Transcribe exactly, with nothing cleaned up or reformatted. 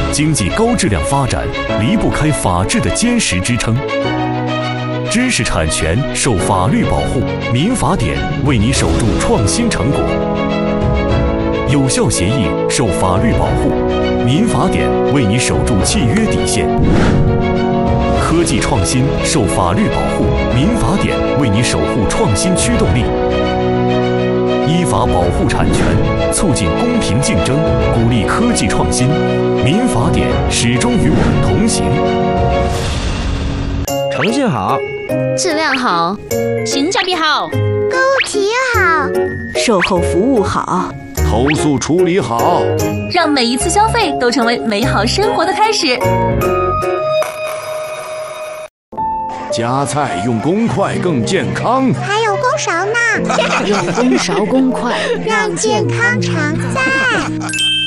经济高质量发展离不开法治的坚实支撑。知识产权受法律保护，民法典为你守住创新成果；有效协议受法律保护，民法典为你守住契约底线；科技创新受法律保护，民法典为你守护创新驱动力。依法保护产权，促进公平竞争，鼓励科技创新，民法典始终与我们同行。 诚信好， 质量好， 性价比好， 购物体验好， 售后服务好， 投诉处理好， 让每一次消费都成为美好生活的开始。 夹菜用公筷更健康， 还有公勺呢。 用公勺公筷， 让健康常在。